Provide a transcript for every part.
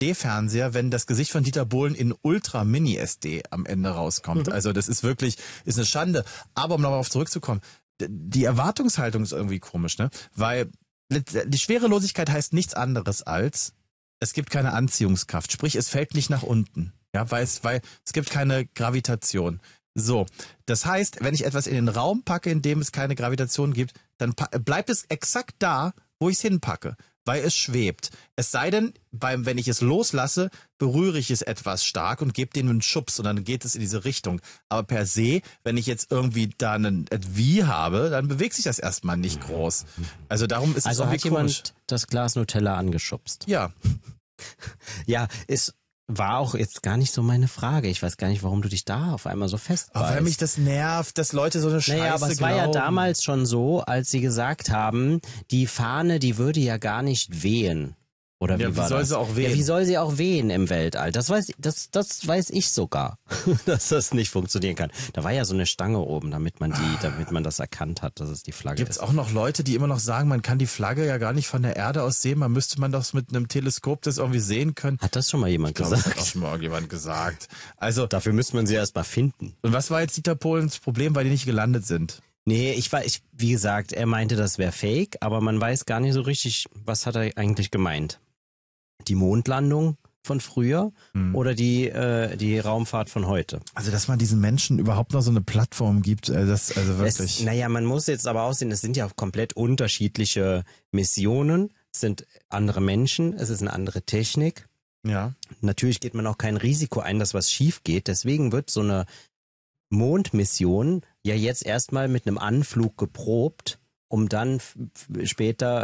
SD-Fernseher, wenn das Gesicht von Dieter Bohlen in Ultra-Mini-SD am Ende rauskommt. Also das ist wirklich, ist eine Schande. Aber um nochmal auf zurückzukommen, die Erwartungshaltung ist irgendwie komisch, ne? Weil die Schwerelosigkeit heißt nichts anderes als, es gibt keine Anziehungskraft. Sprich, es fällt nicht nach unten. Ja, weil es gibt keine Gravitation. So, das heißt, wenn ich etwas in den Raum packe, in dem es keine Gravitation gibt, dann bleibt es exakt da, wo ich es hinpacke, weil es schwebt. Es sei denn, wenn ich es loslasse, berühre ich es etwas stark und gebe dem einen Schubs und dann geht es in diese Richtung. Aber per se, wenn ich jetzt irgendwie da ein Wie habe, dann bewegt sich das erstmal nicht groß. Also darum ist es irgendwie hat jemand komisch. das Glas Nutella angeschubst? Ja. Ja, war auch jetzt gar nicht so meine Frage. Ich weiß gar nicht, warum du dich da auf einmal so festbeißt. Weil mich das nervt, dass Leute so eine Scheiße Naja, aber es war ja damals schon so, als sie gesagt haben, die Fahne, die würde ja gar nicht wehen. Oder wie war das? Wie soll sie auch wehen? Ja, wie soll sie auch wehen im Weltall? Das weiß ich sogar, dass das nicht funktionieren kann. Da war ja so eine Stange oben, damit man das erkannt hat, dass es die Flagge ist. Gibt's auch noch Leute, die immer noch sagen, man kann die Flagge ja gar nicht von der Erde aus sehen, müsste man das mit einem Teleskop das irgendwie sehen können. Hat das schon mal jemand gesagt? Das hat auch schon mal jemand gesagt. Also dafür müsste man sie erst mal finden. Und was war jetzt Dieter Bohlens Problem, weil die nicht gelandet sind? Nee, wie gesagt, er meinte, das wäre fake, aber man weiß gar nicht so richtig, was hat er eigentlich gemeint. Die Mondlandung von früher oder die Raumfahrt von heute? Also, dass man diesen Menschen überhaupt noch so eine Plattform gibt, das also wirklich. Man muss jetzt aber auch sehen, es sind ja komplett unterschiedliche Missionen, es sind andere Menschen, es ist eine andere Technik. Ja. Natürlich geht man auch kein Risiko ein, dass was schief geht, deswegen wird so eine Mondmission ja jetzt erstmal mit einem Anflug geprobt, um dann später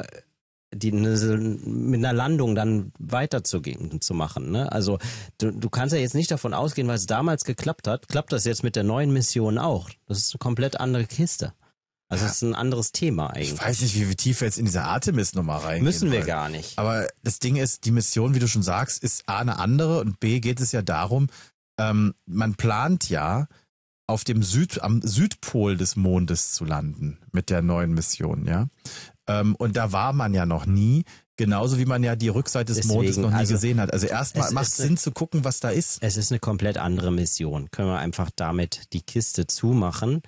mit einer Landung dann weiterzugehen, zu machen. Ne? Also du kannst ja jetzt nicht davon ausgehen, weil es damals geklappt hat, klappt das jetzt mit der neuen Mission auch. Das ist eine komplett andere Kiste. Also es ist ein anderes Thema eigentlich. Ich weiß nicht, wie tief wir jetzt in diese Artemis-Nummer reingehen. Müssen wir gar nicht. Aber das Ding ist, die Mission, wie du schon sagst, ist A, eine andere und B, geht es ja darum, man plant ja, am Südpol des Mondes zu landen mit der neuen Mission, ja. Und da war man ja noch nie, genauso wie man ja die Rückseite des Mondes noch nie gesehen hat. Also erstmal macht es Sinn zu gucken, was da ist. Es ist eine komplett andere Mission. Können wir einfach damit die Kiste zumachen.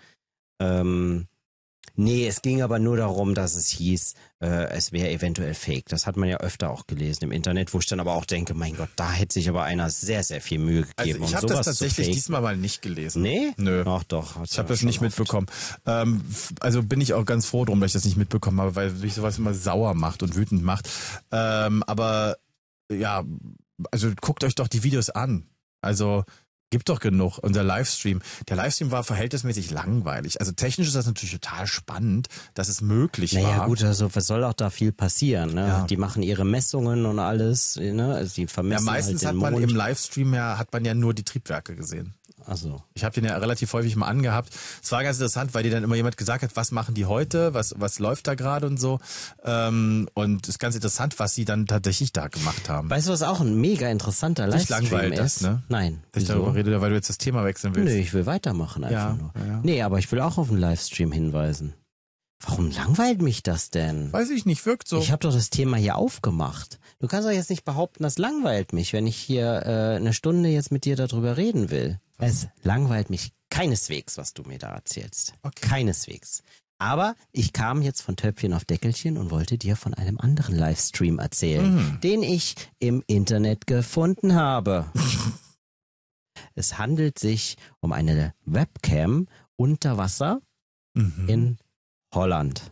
Nee, es ging aber nur darum, dass es hieß, es wäre eventuell fake. Das hat man ja öfter auch gelesen im Internet, wo ich dann aber auch denke, mein Gott, da hätte sich aber einer sehr, sehr viel Mühe gegeben. Also ich habe das tatsächlich diesmal mal nicht gelesen. Nee? Nö. Ach doch. Ich habe das nicht mitbekommen. Also bin ich auch ganz froh drum, dass ich das nicht mitbekommen habe, weil mich sowas immer sauer macht und wütend macht. Aber ja, also guckt euch doch die Videos an. Also gibt doch genug. Unser Livestream. Der Livestream war verhältnismäßig langweilig. Also technisch ist das natürlich total spannend, dass es möglich war. Naja gut, also was soll auch da viel passieren? Ne? Ja. Die machen ihre Messungen und alles. Ne? Also die vermessen meistens halt den hat man Mond. Im Livestream hat man ja nur die Triebwerke gesehen. Ach so. Ich habe den ja relativ häufig mal angehabt. Es war ganz interessant, weil dir dann immer jemand gesagt hat, was machen die heute, was läuft da gerade und so. Und es ist ganz interessant, was sie dann tatsächlich da gemacht haben. Weißt du, was auch ein mega interessanter Livestream langweilt ist? Das, ne? Nein. Ich darüber rede, weil du jetzt das Thema wechseln willst. Nö, ich will weitermachen einfach nur. Ja. Nee, aber ich will auch auf einen Livestream hinweisen. Warum langweilt mich das denn? Weiß ich nicht, wirkt so. Ich habe doch das Thema hier aufgemacht. Du kannst doch jetzt nicht behaupten, das langweilt mich, wenn ich hier eine Stunde jetzt mit dir darüber reden will. Es langweilt mich keineswegs, was du mir da erzählst. Okay. Keineswegs. Aber ich kam jetzt von Töpfchen auf Deckelchen und wollte dir von einem anderen Livestream erzählen, den ich im Internet gefunden habe. Es handelt sich um eine Webcam unter Wasser in Holland.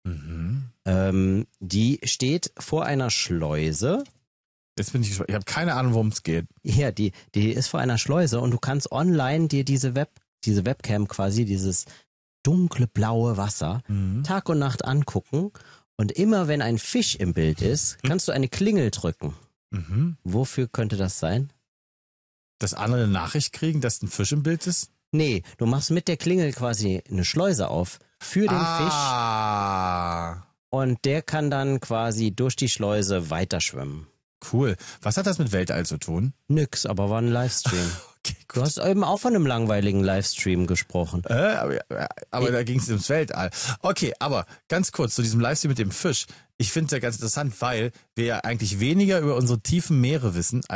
Die steht vor einer Schleuse. Jetzt bin ich gespannt. Ich habe keine Ahnung, worum es geht. Ja, die ist vor einer Schleuse und du kannst online dir diese Webcam quasi, dieses dunkle blaue Wasser, Tag und Nacht angucken. Und immer wenn ein Fisch im Bild ist, kannst du eine Klingel drücken. Wofür könnte das sein? Dass andere eine Nachricht kriegen, dass ein Fisch im Bild ist? Nee, du machst mit der Klingel quasi eine Schleuse auf für den Fisch. Und der kann dann quasi durch die Schleuse weiterschwimmen. Cool. Was hat das mit Weltall zu tun? Nix, aber war ein Livestream. Okay, du hast eben auch von einem langweiligen Livestream gesprochen. Aber da ging es ums Weltall. Okay, aber ganz kurz zu diesem Livestream mit dem Fisch. Ich finde es ja ganz interessant, weil wir ja eigentlich weniger über unsere tiefen Meere wissen,